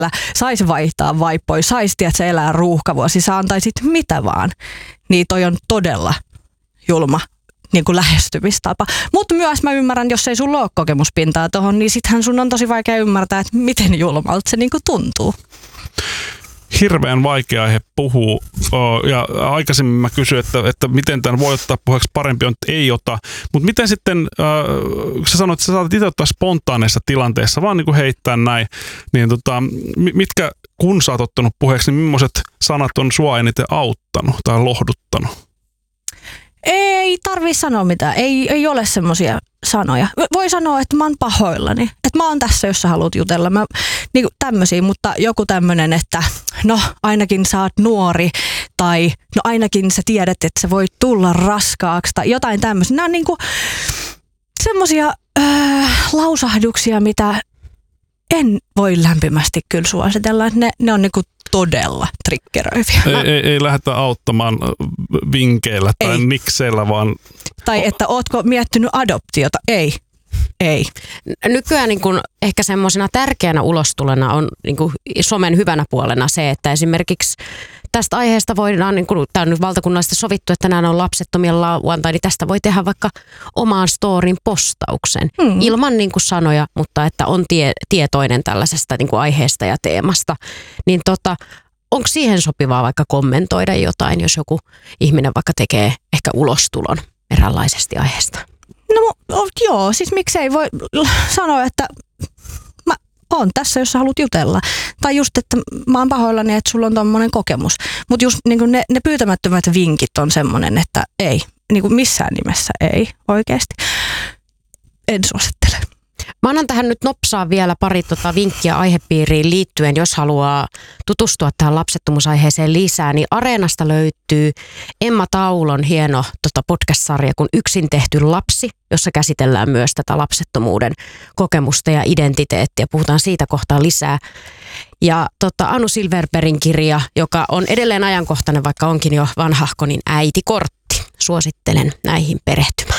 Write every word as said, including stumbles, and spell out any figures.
saisi vaihtaa vaippoja, saisi tiedätkö, elää ruuhkavuosi, sä antaisit mitä vaan, niin toi on todella julma niin kuin lähestymistapa. Mutta myös mä ymmärrän, jos ei sulla ole kokemuspintaa tohon, niin sittenhän sun on tosi vaikea ymmärtää, että miten julmalta se niin kuin tuntuu. Hirveän vaikea aihe puhua. Ja aikaisemmin mä kysyin, että, että miten tämän voi ottaa puheeksi, parempi on, että ei ota. Mutta miten sitten, äh, sä sanoit, että sä saatat itse ottaa spontaaneissa tilanteissa, vaan niin kuin heittää näin, niin tota, mitkä, kun sä oot ottanut puheeksi, niin millaiset sanat on sua eniten auttanut tai lohduttanut? Ei tarvii sanoa mitään. Ei, ei ole semmoisia sanoja. Voi sanoa, että mä oon pahoillani. Että mä oon tässä, jos sä haluat jutella. Mä, niin kuin tämmöisiä, mutta joku tämmönen, että no ainakin sä oot nuori. Tai no ainakin sä tiedät, että sä voit tulla raskaaksi. Tai jotain tämmöisiä. Nämä on niin kuin semmoisia äh, lausahduksia, mitä en voi lämpimästi kyllä suositella. Ne, ne on niin kuin todella triggeröiviä. Ei, ei, ei lähdetä auttamaan vinkkeillä tai ei. nikseillä, vaan... Tai että ootko miettinyt adoptiota? Ei. Ei. Nykyään niin kun ehkä semmoisena tärkeänä ulostulena on niin kun somen hyvänä puolena se, että esimerkiksi tästä aiheesta voidaan, niin kun, tämä on nyt valtakunnallisesti sovittu, että nämä on lapsettomia lauantai, niin tästä voi tehdä vaikka omaan storin postauksen hmm. ilman niin kun sanoja, mutta että on tie, tietoinen tällaisesta niin kun aiheesta ja teemasta. Niin tota, onko siihen sopivaa vaikka kommentoida jotain, jos joku ihminen vaikka tekee ehkä ulostulon eräänlaisesti aiheesta? No joo, siis miksei voi sanoa, että mä oon tässä, jos sä haluat jutella. Tai just, että mä oon pahoillani, että sulla on tommonen kokemus. Mutta just niin ne, ne pyytämättömät vinkit on semmonen, että ei, niin kuin missään nimessä ei oikeasti. En suosittele. Mä annan tähän nyt nopsaa vielä pari tota vinkkiä aihepiiriin liittyen, jos haluaa tutustua tähän lapsettomuusaiheeseen lisää, niin Areenasta löytyy Emma Taulon hieno tota podcast-sarja kuin Yksin tehty lapsi, jossa käsitellään myös tätä lapsettomuuden kokemusta ja identiteettiä. Puhutaan siitä kohtaa lisää. Ja tota, Anu Silverbergin kirja, joka on edelleen ajankohtainen, vaikka onkin jo vanhahko, niin Äitikortti. Suosittelen näihin perehtymään.